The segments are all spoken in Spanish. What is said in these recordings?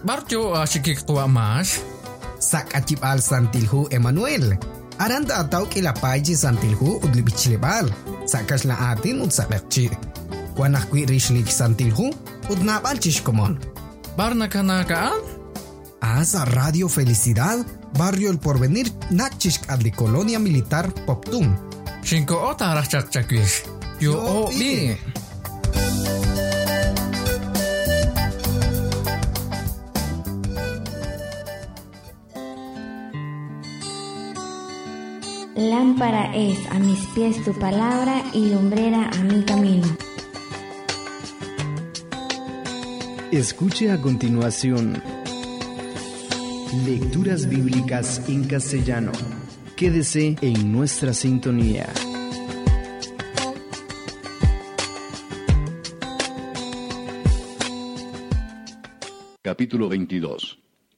Barjo asikik tua mas. Sak acipal santilhu Emmanuel. Aranda ataw kilapay santilhu udlibichilibal. Sakas la atin udsabekchi. Wanakwi rishlik santilhu udnabal chishkomon. Barna kanakaan? Sa Radio Felicidad, Barrio El Porvenir, Nachishk adli Colonia Militar Poptum. Shinko ota rachakchakwish. Yo o bi. Lámpara es a mis pies tu palabra y lumbrera a mi camino. Escuche a continuación Lecturas Bíblicas en Castellano. Quédese en nuestra sintonía. Capítulo 22.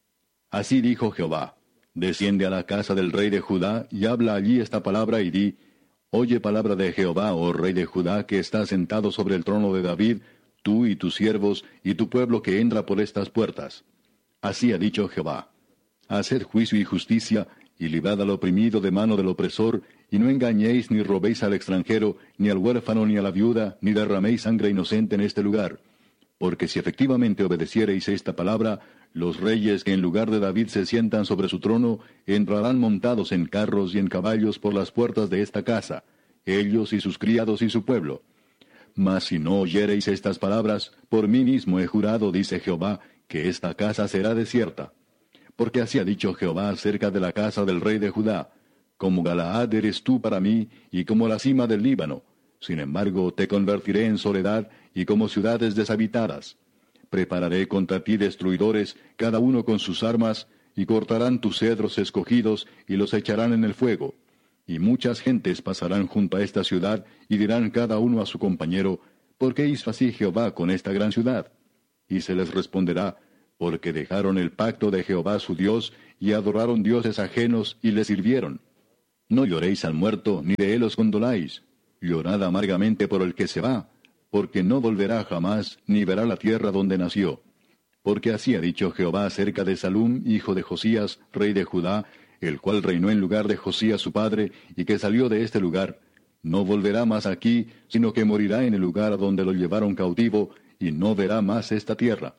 Así dijo Jehová: Desciende a la casa del rey de Judá y habla allí esta palabra y di: Oye palabra de Jehová, oh rey de Judá, que está sentado sobre el trono de David, tú y tus siervos y tu pueblo que entra por estas puertas. Así ha dicho Jehová: Haced juicio y justicia, y librad al oprimido de mano del opresor, y no engañéis ni robéis al extranjero, ni al huérfano ni a la viuda, ni derraméis sangre inocente en este lugar. Porque si efectivamente obedeciereis esta palabra, los reyes que en lugar de David se sientan sobre su trono, entrarán montados en carros y en caballos por las puertas de esta casa, ellos y sus criados y su pueblo. Mas si no oyereis estas palabras, por mí mismo he jurado, dice Jehová, que esta casa será desierta. Porque así ha dicho Jehová acerca de la casa del rey de Judá: Como Galaad eres tú para mí, y como la cima del Líbano. Sin embargo, te convertiré en soledad, y como ciudades deshabitadas. Prepararé contra ti destruidores, cada uno con sus armas, y cortarán tus cedros escogidos, y los echarán en el fuego. Y muchas gentes pasarán junto a esta ciudad, y dirán cada uno a su compañero: ¿Por qué hizo así Jehová con esta gran ciudad? Y se les responderá: Porque dejaron el pacto de Jehová su Dios, y adoraron dioses ajenos, y le sirvieron. No lloréis al muerto, ni de él os condoláis. Llorad amargamente por el que se va, porque no volverá jamás, ni verá la tierra donde nació. Porque así ha dicho Jehová acerca de Salum, hijo de Josías, rey de Judá, el cual reinó en lugar de Josías su padre, y que salió de este lugar: No volverá más aquí, sino que morirá en el lugar a donde lo llevaron cautivo, y no verá más esta tierra.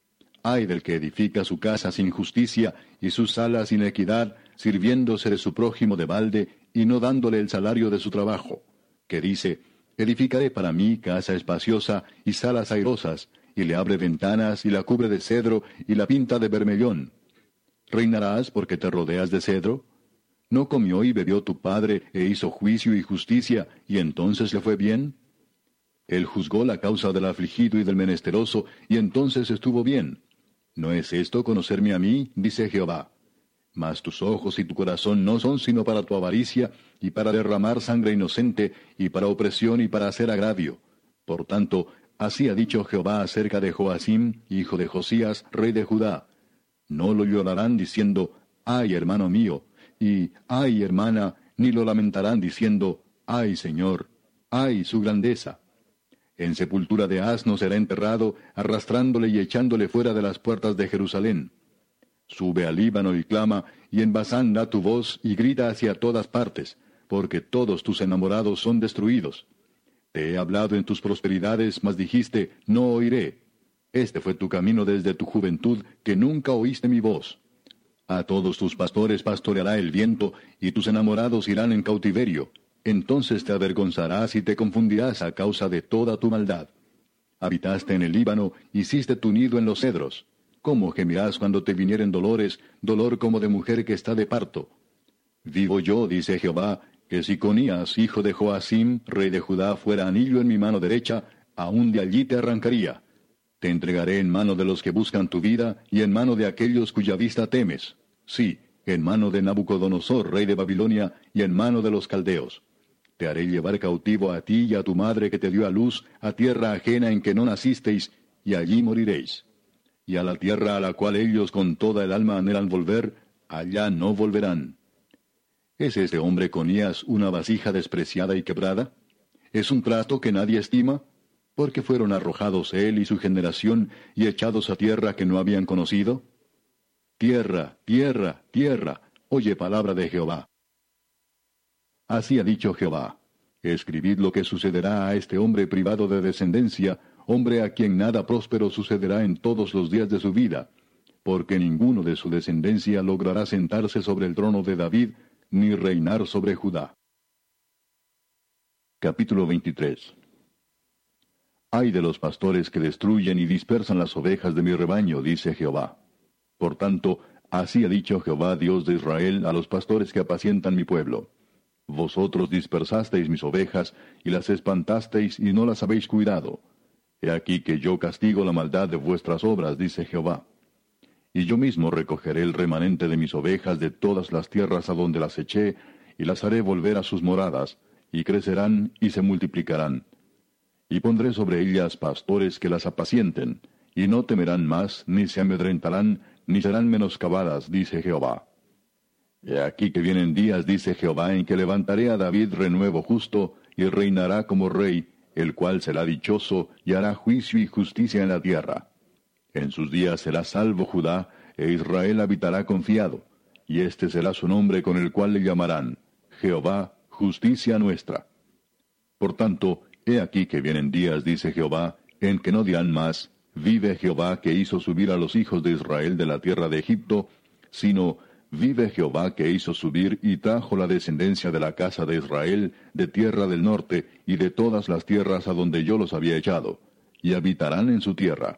Ay del que edifica su casa sin justicia, y sus salas sin equidad, sirviéndose de su prójimo de balde, y no dándole el salario de su trabajo. Que dice: Edificaré para mí casa espaciosa y salas airosas, y le abre ventanas, y la cubre de cedro, y la pinta de bermellón. ¿Reinarás porque te rodeas de cedro? ¿No comió y bebió tu padre, e hizo juicio y justicia, y entonces le fue bien? Él juzgó la causa del afligido y del menesteroso, y entonces estuvo bien. ¿No es esto conocerme a mí?, dice Jehová. Mas tus ojos y tu corazón no son sino para tu avaricia, y para derramar sangre inocente, y para opresión y para hacer agravio. Por tanto, así ha dicho Jehová acerca de Joacim, hijo de Josías, rey de Judá: No lo llorarán diciendo: Ay, hermano mío, y ay, hermana, ni lo lamentarán diciendo: Ay, Señor, ay, su grandeza. En sepultura de asno será enterrado, arrastrándole y echándole fuera de las puertas de Jerusalén. Sube al Líbano y clama, y en Basán da tu voz, y grita hacia todas partes, porque todos tus enamorados son destruidos. Te he hablado en tus prosperidades, mas dijiste: No oiré. Este fue tu camino desde tu juventud, que nunca oíste mi voz. A todos tus pastores pastoreará el viento, y tus enamorados irán en cautiverio. Entonces te avergonzarás y te confundirás a causa de toda tu maldad. Habitaste en el Líbano, hiciste tu nido en los cedros. ¿Cómo gemirás cuando te vinieren dolores, dolor como de mujer que está de parto? Vivo yo, dice Jehová, que si Conías, hijo de Joacim, rey de Judá, fuera anillo en mi mano derecha, aún de allí te arrancaría. Te entregaré en mano de los que buscan tu vida, y en mano de aquellos cuya vista temes. Sí, en mano de Nabucodonosor, rey de Babilonia, y en mano de los caldeos. Te haré llevar cautivo a ti y a tu madre que te dio a luz, a tierra ajena en que no nacisteis, y allí moriréis. Y a la tierra a la cual ellos con toda el alma anhelan volver, allá no volverán. ¿Es este hombre Conías una vasija despreciada y quebrada? ¿Es un trasto que nadie estima? ¿Por qué fueron arrojados él y su generación y echados a tierra que no habían conocido? Tierra, tierra, tierra, oye palabra de Jehová. Así ha dicho Jehová: escribid lo que sucederá a este hombre privado de descendencia, hombre a quien nada próspero sucederá en todos los días de su vida, porque ninguno de su descendencia logrará sentarse sobre el trono de David, ni reinar sobre Judá. Capítulo 23. Ay de los pastores que destruyen y dispersan las ovejas de mi rebaño, dice Jehová. Por tanto, así ha dicho Jehová, Dios de Israel, a los pastores que apacientan mi pueblo: vosotros dispersasteis mis ovejas, y las espantasteis, y no las habéis cuidado. He aquí que yo castigo la maldad de vuestras obras, dice Jehová. Y yo mismo recogeré el remanente de mis ovejas de todas las tierras a donde las eché, y las haré volver a sus moradas, y crecerán y se multiplicarán. Y pondré sobre ellas pastores que las apacienten, y no temerán más, ni se amedrentarán, ni serán menoscabadas, dice Jehová. He aquí que vienen días, dice Jehová, en que levantaré a David renuevo justo, y reinará como rey, el cual será dichoso, y hará juicio y justicia en la tierra. En sus días será salvo Judá, e Israel habitará confiado, y este será su nombre con el cual le llamarán: Jehová, justicia nuestra. Por tanto, he aquí que vienen días, dice Jehová, en que no dirán más: vive Jehová que hizo subir a los hijos de Israel de la tierra de Egipto, sino: vive Jehová que hizo subir y trajo la descendencia de la casa de Israel de tierra del norte y de todas las tierras a donde yo los había echado, y habitarán en su tierra.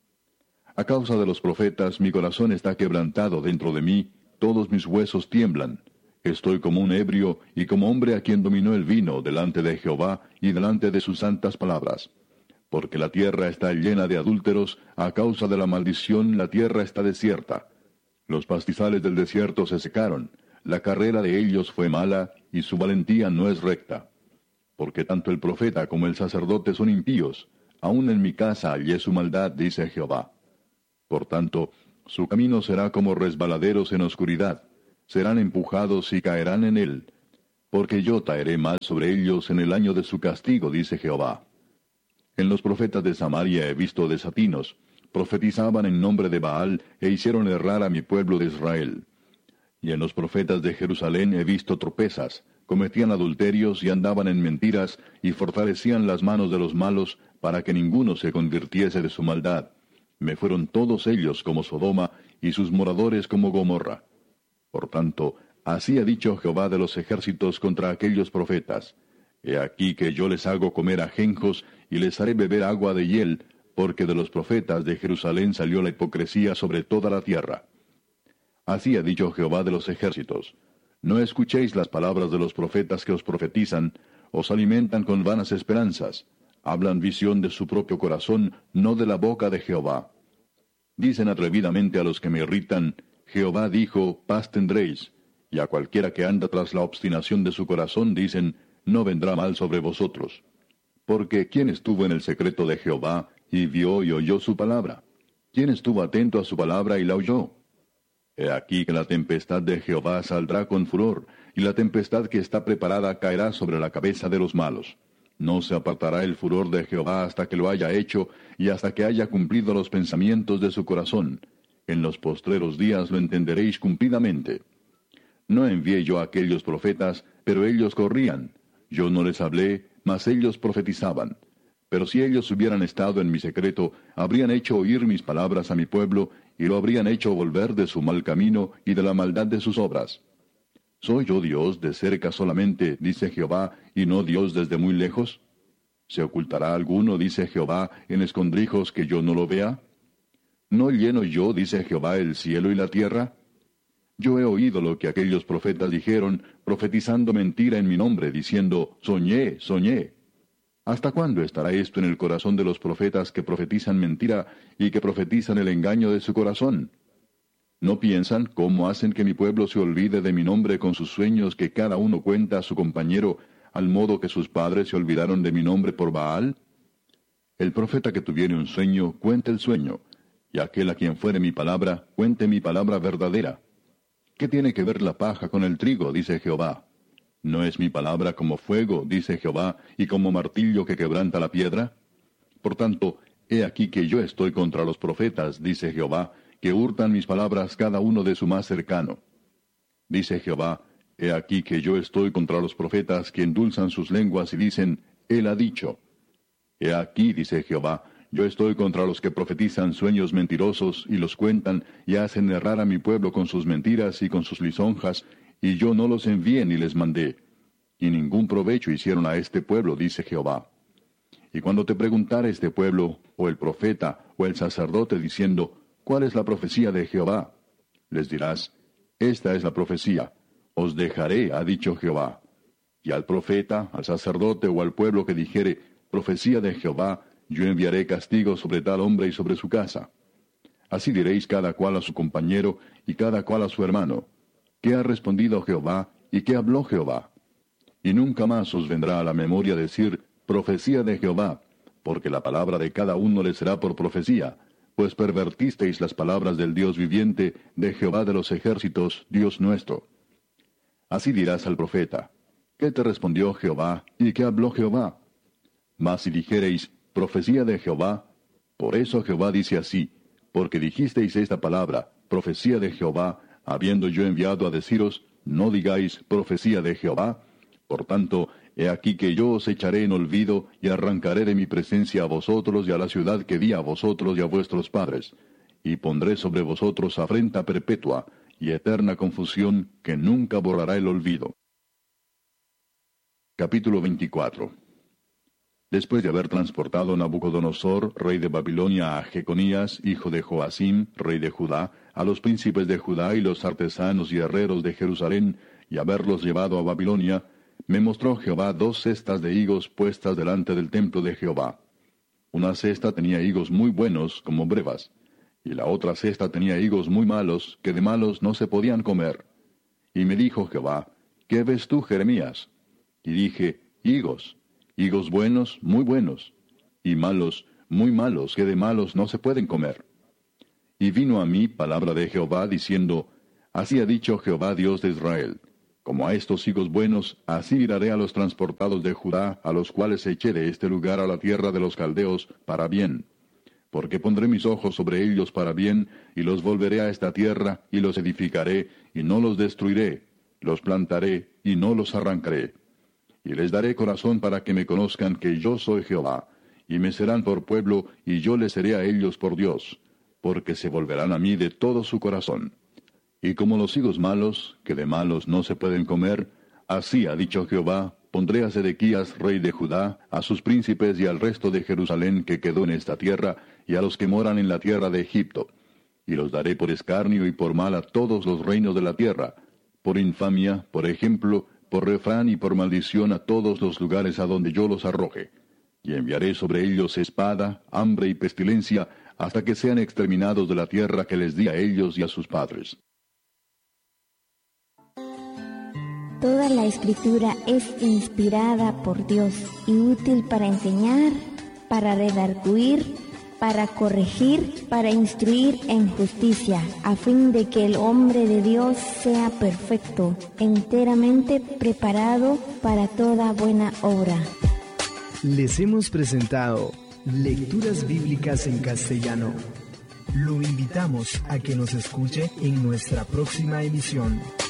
A causa de los profetas mi corazón está quebrantado dentro de mí, todos mis huesos tiemblan. Estoy como un ebrio y como hombre a quien dominó el vino delante de Jehová y delante de sus santas palabras. Porque la tierra está llena de adúlteros, a causa de la maldición la tierra está desierta. Los pastizales del desierto se secaron, la carrera de ellos fue mala, y su valentía no es recta. Porque tanto el profeta como el sacerdote son impíos, aun en mi casa hallé su maldad, dice Jehová. Por tanto, su camino será como resbaladeros en oscuridad, serán empujados y caerán en él, porque yo traeré mal sobre ellos en el año de su castigo, dice Jehová. En los profetas de Samaria he visto desatinos, profetizaban en nombre de Baal, e hicieron errar a mi pueblo de Israel. Y en los profetas de Jerusalén he visto tropezas, cometían adulterios y andaban en mentiras, y fortalecían las manos de los malos, para que ninguno se convirtiese de su maldad. Me fueron todos ellos como Sodoma, y sus moradores como Gomorra. Por tanto, así ha dicho Jehová de los ejércitos contra aquellos profetas: he aquí que yo les hago comer ajenjos, y les haré beber agua de hiel, porque de los profetas de Jerusalén salió la hipocresía sobre toda la tierra. Así ha dicho Jehová de los ejércitos: no escuchéis las palabras de los profetas que os profetizan, os alimentan con vanas esperanzas, hablan visión de su propio corazón, no de la boca de Jehová. Dicen atrevidamente a los que me irritan: Jehová dijo, paz tendréis, y a cualquiera que anda tras la obstinación de su corazón dicen: no vendrá mal sobre vosotros. Porque ¿quién estuvo en el secreto de Jehová, y vio y oyó su palabra? ¿Quién estuvo atento a su palabra y la oyó? He aquí que la tempestad de Jehová saldrá con furor, y la tempestad que está preparada caerá sobre la cabeza de los malos. No se apartará el furor de Jehová hasta que lo haya hecho, y hasta que haya cumplido los pensamientos de su corazón. En los postreros días lo entenderéis cumplidamente. No envié yo a aquellos profetas, pero ellos corrían. Yo no les hablé, mas ellos profetizaban. Pero si ellos hubieran estado en mi secreto, habrían hecho oír mis palabras a mi pueblo, y lo habrían hecho volver de su mal camino y de la maldad de sus obras. ¿Soy yo Dios de cerca solamente, dice Jehová, y no Dios desde muy lejos? ¿Se ocultará alguno, dice Jehová, en escondrijos que yo no lo vea? ¿No lleno yo, dice Jehová, el cielo y la tierra? Yo he oído lo que aquellos profetas dijeron, profetizando mentira en mi nombre, diciendo: soñé, soñé. ¿Hasta cuándo estará esto en el corazón de los profetas que profetizan mentira y que profetizan el engaño de su corazón? ¿No piensan cómo hacen que mi pueblo se olvide de mi nombre con sus sueños que cada uno cuenta a su compañero, al modo que sus padres se olvidaron de mi nombre por Baal? El profeta que tuviere un sueño, cuente el sueño, y aquel a quien fuere mi palabra, cuente mi palabra verdadera. ¿Qué tiene que ver la paja con el trigo?, dice Jehová. ¿No es mi palabra como fuego, dice Jehová, y como martillo que quebranta la piedra? Por tanto, he aquí que yo estoy contra los profetas, dice Jehová, que hurtan mis palabras cada uno de su más cercano. Dice Jehová, he aquí que yo estoy contra los profetas que endulzan sus lenguas y dicen, Él ha dicho. He aquí, dice Jehová, yo estoy contra los que profetizan sueños mentirosos y los cuentan y hacen errar a mi pueblo con sus mentiras y con sus lisonjas, y yo no los envié ni les mandé. Y ningún provecho hicieron a este pueblo, dice Jehová. Y cuando te preguntare este pueblo, o el profeta, o el sacerdote, diciendo, ¿cuál es la profecía de Jehová? Les dirás, esta es la profecía, os dejaré, ha dicho Jehová. Y al profeta, al sacerdote o al pueblo que dijere, profecía de Jehová, yo enviaré castigo sobre tal hombre y sobre su casa. Así diréis cada cual a su compañero y cada cual a su hermano, ¿qué ha respondido Jehová y qué habló Jehová? Y nunca más os vendrá a la memoria decir, profecía de Jehová, porque la palabra de cada uno le será por profecía, pues pervertisteis las palabras del Dios viviente, de Jehová de los ejércitos, Dios nuestro. Así dirás al profeta, ¿qué te respondió Jehová y qué habló Jehová? Mas si dijereis, profecía de Jehová, por eso Jehová dice así, porque dijisteis esta palabra, profecía de Jehová, habiendo yo enviado a deciros, no digáis profecía de Jehová. Por tanto, he aquí que yo os echaré en olvido y arrancaré de mi presencia a vosotros y a la ciudad que di a vosotros y a vuestros padres, y pondré sobre vosotros afrenta perpetua y eterna confusión que nunca borrará el olvido. Capítulo 24. Después de haber transportado Nabucodonosor, rey de Babilonia, a Jeconías, hijo de Joacim, rey de Judá, a los príncipes de Judá y los artesanos y herreros de Jerusalén, y haberlos llevado a Babilonia, me mostró Jehová 2 cestas de higos puestas delante del templo de Jehová. Una cesta tenía higos muy buenos, como brevas, y la otra cesta tenía higos muy malos, que de malos no se podían comer. Y me dijo Jehová, ¿qué ves tú, Jeremías? Y dije, higos. Higos buenos, muy buenos, y malos, muy malos, que de malos no se pueden comer. Y vino a mí palabra de Jehová, diciendo, así ha dicho Jehová Dios de Israel, como a estos higos buenos, así miraré a los transportados de Judá, a los cuales eché de este lugar a la tierra de los caldeos, para bien. Porque pondré mis ojos sobre ellos para bien, y los volveré a esta tierra, y los edificaré, y no los destruiré, los plantaré, y no los arrancaré. Y les daré corazón para que me conozcan que yo soy Jehová, y me serán por pueblo, y yo les seré a ellos por Dios, porque se volverán a mí de todo su corazón. Y como los higos malos, que de malos no se pueden comer, así ha dicho Jehová, pondré a Sedequías, rey de Judá, a sus príncipes y al resto de Jerusalén que quedó en esta tierra, y a los que moran en la tierra de Egipto. Y los daré por escarnio y por mal a todos los reinos de la tierra, por infamia, por ejemplo, por refrán y por maldición a todos los lugares a donde yo los arroje. Y enviaré sobre ellos espada, hambre y pestilencia, hasta que sean exterminados de la tierra que les di a ellos y a sus padres. Toda la Escritura es inspirada por Dios y útil para enseñar, para redarguir, para corregir, para instruir en justicia, a fin de que el hombre de Dios sea perfecto, enteramente preparado para toda buena obra. Les hemos presentado Lecturas Bíblicas en Castellano. Lo invitamos a que nos escuche en nuestra próxima emisión.